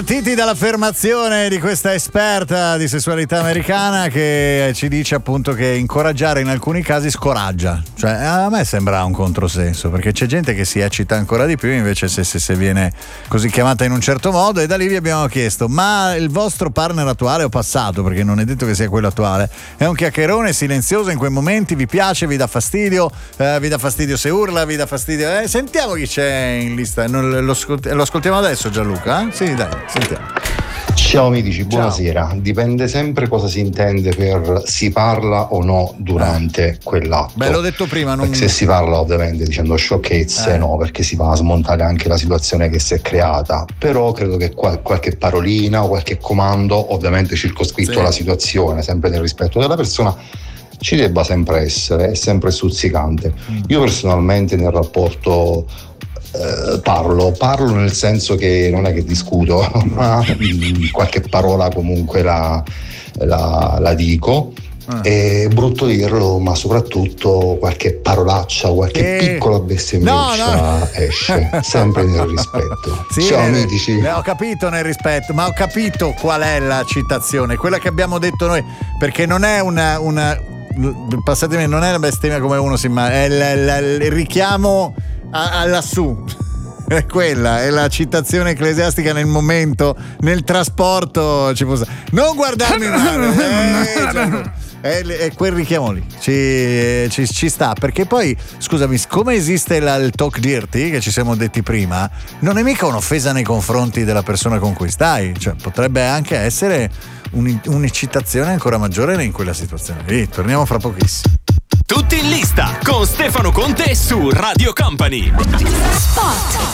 Partiti dall'affermazione di questa esperta di sessualità americana che ci dice appunto che incoraggiare in alcuni casi scoraggia. Cioè a me sembra un controsenso, perché c'è gente che si eccita ancora di più invece se viene così chiamata in un certo modo. E da lì vi abbiamo chiesto: ma il vostro partner attuale o passato, perché non è detto che sia quello attuale, è un chiacchierone silenzioso in quei momenti? Vi piace? Vi dà fastidio? Vi dà fastidio se urla? Vi dà fastidio? Sentiamo chi c'è in lista. Lo ascoltiamo adesso, Gianluca? Sì, dai, sentiamo. Ciao amici, buonasera. Ciao. Dipende sempre cosa si intende per si parla o no durante quell'atto. Beh, l'ho detto prima. Perché se si parla ovviamente dicendo sciocchezze, no, perché si va a smontare anche la situazione che si è creata. Però credo che qualche parolina o qualche comando, ovviamente circoscritto alla situazione, sempre nel rispetto della persona, ci debba sempre essere, è sempre stuzzicante. Io personalmente nel rapporto parlo nel senso che non è che discuto, ma qualche parola comunque la dico. È brutto dirlo, ma soprattutto qualche parolaccia, qualche piccola bestemmiaccia esce, sempre nel rispetto. Sì, ciao amici. Ho capito, nel rispetto, ma ho capito qual è la citazione, quella che abbiamo detto noi, perché non è una passatemi, non è una bestemmia come uno si immagina, è il richiamo all'assù. È quella, è la citazione ecclesiastica nel momento, nel trasporto ci può stare. Non guardarmi male, è quel richiamo lì ci sta, perché poi scusami, come esiste il talk dirty che ci siamo detti prima, non è mica un'offesa nei confronti della persona con cui stai, cioè potrebbe anche essere un'eccitazione ancora maggiore in quella situazione lì. Torniamo fra pochissimo. Tutti in lista con Stefano Conte su Radio Company. Spot.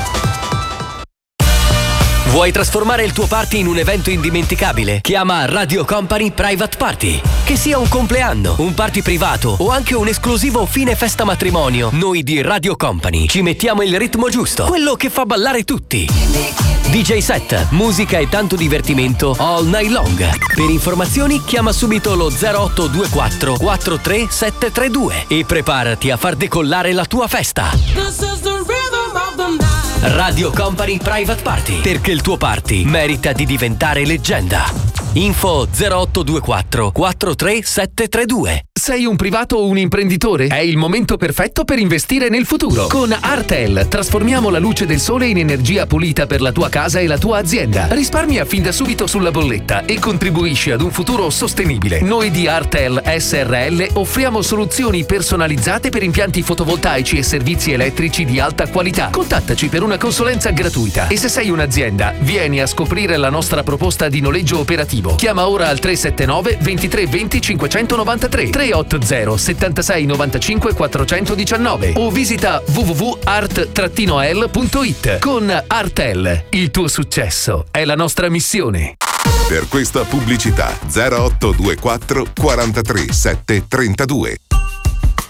Vuoi trasformare il tuo party in un evento indimenticabile? Chiama Radio Company Private Party. Che sia un compleanno, un party privato o anche un esclusivo fine festa matrimonio, noi di Radio Company ci mettiamo il ritmo giusto, quello che fa ballare tutti. DJ set, musica e tanto divertimento all night long. Per informazioni chiama subito lo 0824 43732 e preparati a far decollare la tua festa. Radio Company Private Party, perché il tuo party merita di diventare leggenda. Info 0824 43732. Sei un privato o un imprenditore? È il momento perfetto per investire nel futuro. Con Artel trasformiamo la luce del sole in energia pulita per la tua casa e la tua azienda. Risparmia fin da subito sulla bolletta e contribuisci ad un futuro sostenibile. Noi di Artel SRL offriamo soluzioni personalizzate per impianti fotovoltaici e servizi elettrici di alta qualità. Contattaci per una consulenza gratuita. E se sei un'azienda, vieni a scoprire la nostra proposta di noleggio operativo. Chiama ora al 379 23 20 593 380 76 95 419 o visita www.art-al.it. Con Artel, il tuo successo è la nostra missione. Per questa pubblicità 0824 43 7 32.